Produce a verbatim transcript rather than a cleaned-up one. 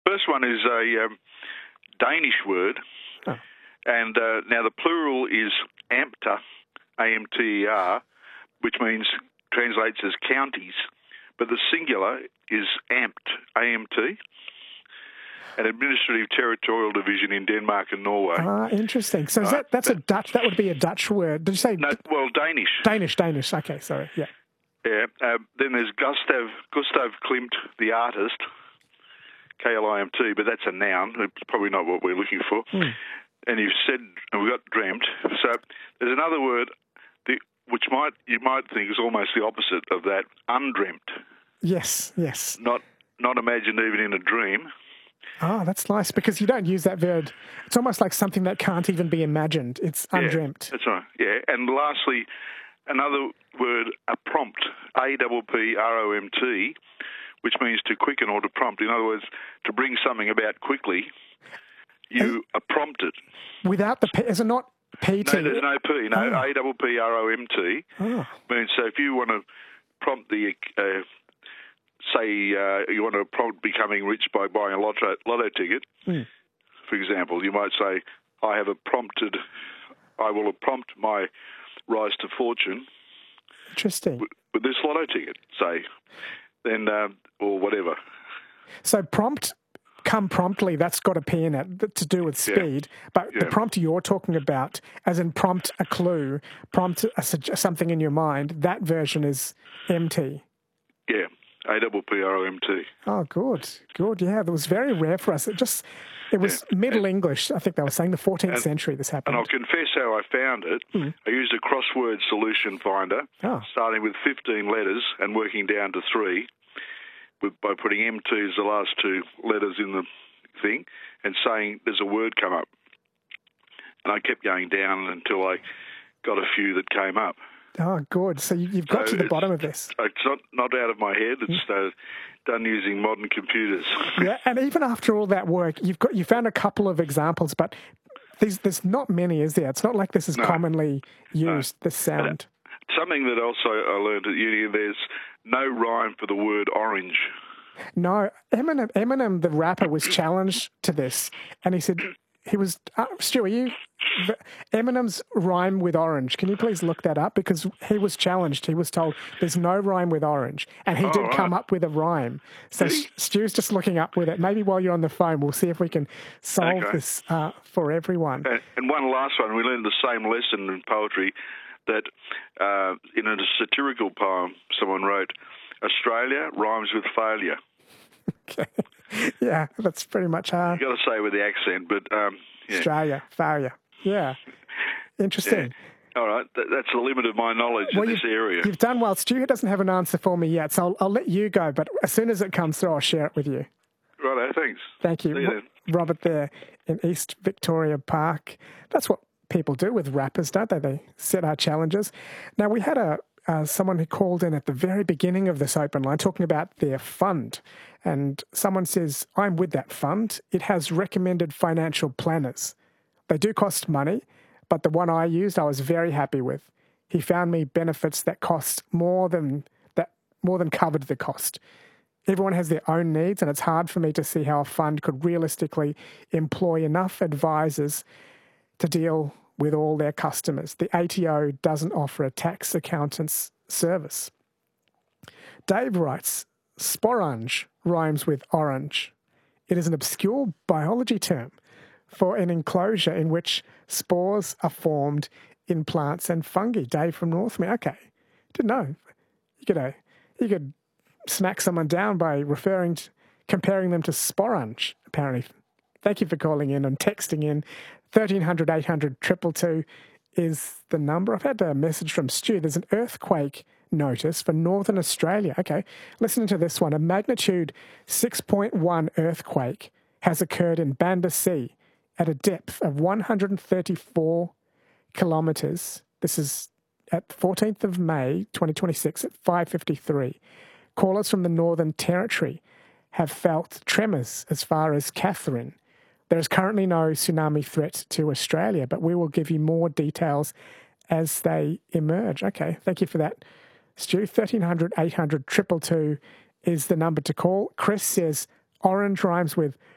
First one is a um, Danish word, Oh. and uh, now the plural is Amter, A M T E R, which means translates as counties, but the singular is Amt, A M T, an administrative territorial division in Denmark and Norway. Ah, interesting. So is Right. that that's a Dutch? That would be a Dutch word. Did you say No, well, Danish. Danish? Danish. Okay, sorry. Yeah. Yeah. Uh, then there's Gustav Gustav Klimt, the artist, K L I M T, but that's a noun. It's probably not what we're looking for. Mm. And you've said, and we've got dreamt. So there's another word, the, which might you might think is almost the opposite of that, undreamt. Yes. Yes. Not not imagined even in a dream. Ah, that's nice because you don't use that word. It's almost like something that can't even be imagined. It's undreamt. Yeah, that's right. Yeah. And lastly, another word, a prompt, A P P R O M T, which means to quicken or to prompt. In other words, to bring something about quickly, you are prompted. Without the P, is it not P T? No, there's no P. No, Oh. A P P R O M T Oh. means, so if you want to prompt the, uh, say, uh, you want to prompt becoming rich by buying a lotto, lotto ticket, Mm. for example, you might say, I have a prompted, I will prompt my rise to fortune Interesting. with, with this lotto ticket, say, then, um, or whatever. So prompt, come promptly, that's got a P in it th- to do with speed. But the Yeah. prompt you're talking about, as in prompt a clue, prompt a, sug- something in your mind, that version is M T. Yeah, A P P R O M T. Oh, good, good. Yeah, that was very rare for us. It just, it was Middle English. I think they were saying the fourteenth and- century this happened. And I'll confess how I found it. Mm. I used a crossword solution finder, Oh. starting with fifteen letters and working down to three, with, by putting M T as the last two letters in the thing and saying there's a word come up. And I kept going down until I got a few that came up. Oh, good. So you, you've got So to the it's- bottom of this. It's not, not out of my head. It's uh, done using modern computers. Yeah, and even after all that work, you've got you found a couple of examples, but there's there's not many, is there? It's not like this is No. commonly used. This sound. Something that also I learned at uni, there's no rhyme for the word orange. No, Eminem, Eminem, the rapper, was challenged to this, and he said he was. Uh, Stu, are you? the- Eminem's rhyme with orange. Can you please look that up? Because he was challenged. He was told there's no rhyme with orange, and he Oh, did right. come up with a rhyme. So Did he? Stu's just looking up with it. Maybe while you're on the phone, we'll see if we can solve Okay. this uh, for everyone. And, and one last one, we learned the same lesson in poetry, that uh, in a satirical poem someone wrote, Australia rhymes with failure. Okay. Yeah, that's pretty much uh, You've got to say with the accent, but um, yeah. Australia, failure. Yeah. Interesting. All right, that, that's the limit of my knowledge Well, in this you've, area. you've done well. Stu doesn't have an answer for me yet, so I'll, I'll let you go. But as soon as it comes through, I'll share it with you. Righto, thanks. Thank you. See you Ro- then. Robert there in East Victoria Park. That's what people do with rappers, don't they? They set our challenges. Now, we had a uh, someone who called in at the very beginning of this open line talking about their fund. And someone says, I'm with that fund. It has recommended financial planners. They do cost money, but the one I used, I was very happy with. He found me benefits that cost more than that, more than covered the cost. Everyone has their own needs, and it's hard for me to see how a fund could realistically employ enough advisors to deal with all their customers. The A T O doesn't offer a tax accountant's service. Dave writes, sporange rhymes with orange. It is an obscure biology term for an enclosure in which spores are formed in plants and fungi. Dave from Northmere. Okay, didn't know. You could, uh, you could smack someone down by referring to, comparing them to sporange, apparently. Thank you for calling in and texting in. thirteen hundred, eight hundred, two two two is the number. I've had a message from Stu. There's an earthquake notice for Northern Australia. Okay, listen to this one. A magnitude six point one earthquake has occurred in Bandar-Sea at a depth of one hundred thirty-four kilometres. This is at fourteenth of May, twenty twenty-six at five fifty-three. Callers from the Northern Territory have felt tremors as far as Catherine. There is currently no tsunami threat to Australia, but we will give you more details as they emerge. Okay, thank you for that, Stu. thirteen hundred, eight hundred, two two two is the number to call. Chris says orange rhymes with